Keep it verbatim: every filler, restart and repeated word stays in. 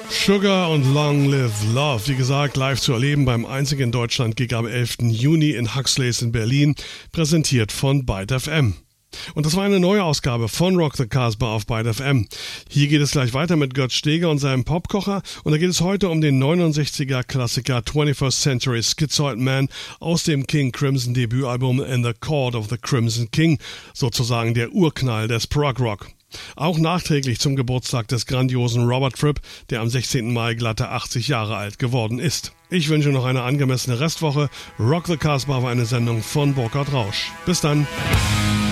Sugar und Long Live Love, wie gesagt, live zu erleben beim einzigen Deutschland-Gig am elften Juni in Huxleys in Berlin, präsentiert von Byte F M. Und das war eine neue Ausgabe von Rock the Casbah auf Byte F M. Hier geht es gleich weiter mit Götz Steger und seinem Popkocher und da geht es heute um den neunundsechziger Klassiker twenty-first Century Schizoid Man aus dem King Crimson Debütalbum In the Court of the Crimson King, sozusagen der Urknall des Prog Rock. Auch nachträglich zum Geburtstag des grandiosen Robert Fripp, der am sechzehnten Mai glatte achtzig Jahre alt geworden ist. Ich wünsche noch eine angemessene Restwoche. Rock the Casbah war eine Sendung von Burkhard Rausch. Bis dann.